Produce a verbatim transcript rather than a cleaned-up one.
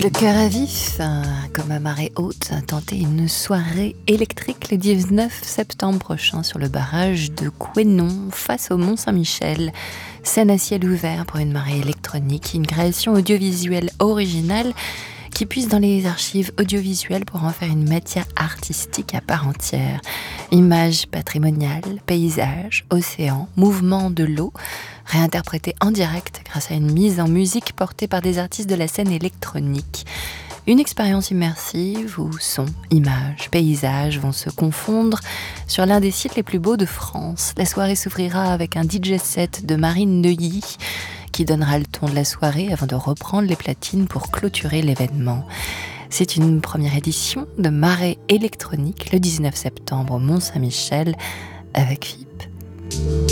Le cœur à vif, euh, comme à marée haute, a tenté une soirée électrique le dix-neuf septembre prochain sur le barrage de Couesnon, face au Mont-Saint-Michel. Scène à ciel ouvert pour une marée électronique, une création audiovisuelle originale qui puise dans les archives audiovisuelles pour en faire une matière artistique à part entière. Images patrimoniales, paysages, océans, mouvements de l'eau, réinterprétés en direct grâce à une mise en musique portée par des artistes de la scène électronique. Une expérience immersive où son, images, paysages vont se confondre sur l'un des sites les plus beaux de France. La soirée s'ouvrira avec un D J set de Marine Neuilly qui donnera le ton de la soirée avant de reprendre les platines pour clôturer l'événement. C'est une première édition de Marée électronique le dix-neuf septembre au Mont-Saint-Michel avec F I P.